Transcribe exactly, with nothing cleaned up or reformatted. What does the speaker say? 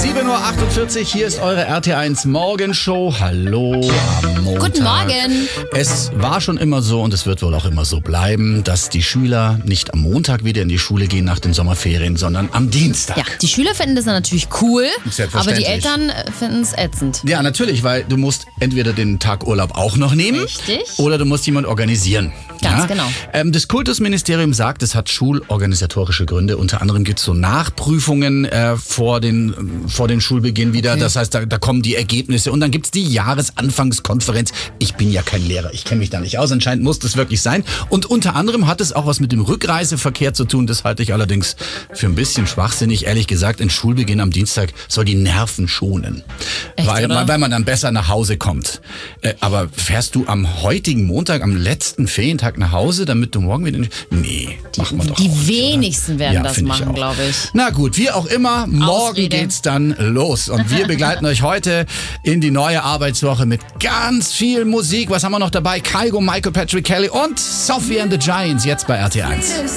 sieben Uhr achtundvierzig, hier ist eure R T eins Morgenshow. Hallo am Montag. Guten Morgen. Es war schon immer so und es wird wohl auch immer so bleiben, dass die Schüler nicht am Montag wieder in die Schule gehen nach den Sommerferien, sondern am Dienstag. Ja, die Schüler finden das dann natürlich cool, aber die Selbstverständlich. Eltern finden es ätzend. Ja, natürlich, weil du musst entweder den Tag Urlaub auch noch nehmen Richtig. oder du musst jemand organisieren. Ganz ja? genau. Ähm, das Kultusministerium sagt, es hat schulorganisatorische Gründe. Unter anderem gibt es so Nachprüfungen äh, vor, den, vor den Schulbeginn wieder. Okay. Das heißt, da, da kommen die Ergebnisse und dann gibt es die Jahresanfangskonferenz. Ich bin ja kein Lehrer, ich kenne mich da nicht aus. Anscheinend muss das wirklich sein. Und unter anderem hat es auch was mit dem Rückreiseverkehr zu tun. Das halte ich allerdings für ein bisschen schwachsinnig. Ehrlich gesagt, ein Schulbeginn am Dienstag soll die Nerven schonen. Echt, weil, oder? weil man dann besser nach Hause kommt. Äh, aber fährst du am heutigen Montag, am letzten Ferientag nach Hause, damit du morgen wieder... Nee, Die, machen wir doch die auch nicht, wenigsten oder? werden Ja, das find ich machen, auch. glaube ich. Na gut, wie auch immer, morgen Ausrede. geht's dann los. Und wir begleiten euch heute in die neue Arbeitswoche mit ganz viel Musik. Was haben wir noch dabei? Kygo, Michael Patrick Kelly und Sophie and the Giants, jetzt bei R T eins.